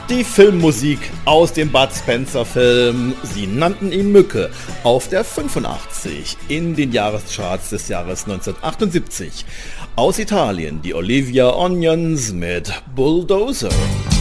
Die Filmmusik aus dem Bud Spencer-Film, sie nannten ihn Mücke, auf der 85 in den Jahrescharts des Jahres 1978. Aus Italien die Olivia Onions mit Bulldozer.